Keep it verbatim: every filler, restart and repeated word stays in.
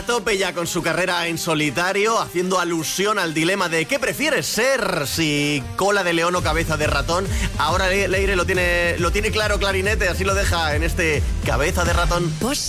tope ya con su carrera en solitario, haciendo alusión al dilema de ¿qué prefieres ser? Si cola de león o cabeza de ratón. Ahora Leire lo tiene, lo tiene claro, clarinete, así lo deja en este Cabeza de Ratón. Pues